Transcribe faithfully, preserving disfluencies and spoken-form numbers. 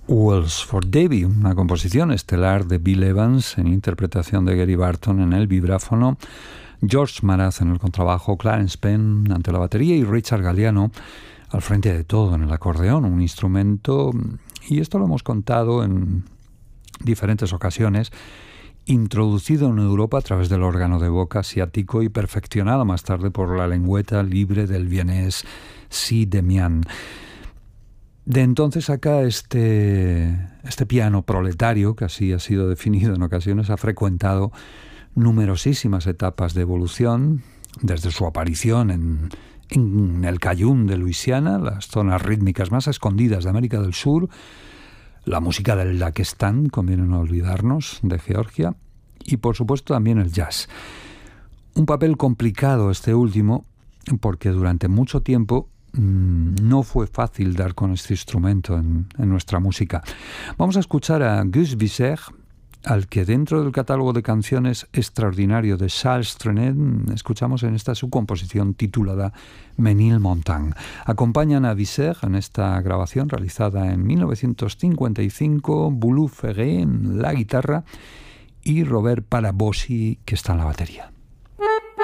Waltz for Davy, una composición estelar de Bill Evans en interpretación de Gary Barton en el vibráfono, George Maraz en el contrabajo, Clarence Penn ante la batería y Richard Galliano al frente de todo en el acordeón, un instrumento, y esto lo hemos contado en diferentes ocasiones, introducido en Europa a través del órgano de boca asiático y perfeccionado más tarde por la lengüeta libre del vienés Si Demian. De entonces acá este, este piano proletario, que así ha sido definido en ocasiones, ha frecuentado numerosísimas etapas de evolución, desde su aparición en, en el Cajun de Luisiana, las zonas rítmicas más escondidas de América del Sur, la música del Daguestán, conviene no olvidarnos, de Georgia, y por supuesto también el jazz. Un papel complicado este último, porque durante mucho tiempo no fue fácil dar con este instrumento en, en nuestra música. Vamos a escuchar a Gus Visser, al que dentro del catálogo de canciones extraordinario de Charles Trenet escuchamos en esta su composición titulada Ménilmontagne. Acompañan a Visser en esta grabación realizada en mil novecientos cincuenta y cinco, Boulou Ferré en la guitarra y Robert Palabossi, que está en la batería.